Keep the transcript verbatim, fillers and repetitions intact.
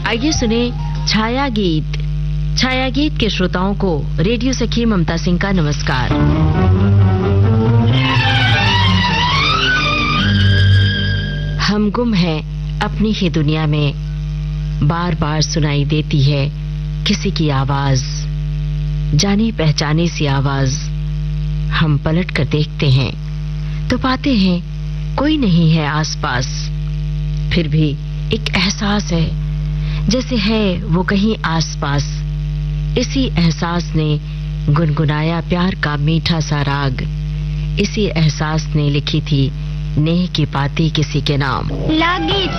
आइए सुने छाया गीत। छाया गीत के श्रोताओं को रेडियो सखी ममता सिंह का नमस्कार। हम गुम हैं अपनी ही दुनिया में, बार बार सुनाई देती है किसी की आवाज, जानी पहचानी सी आवाज। हम पलट कर देखते हैं तो पाते हैं कोई नहीं है आसपास, फिर भी एक एहसास है जैसे है वो कहीं आसपास। इसी एहसास ने गुनगुनाया प्यार का मीठा सा राग, इसी एहसास ने लिखी थी नेह की पाती किसी के नाम। लागी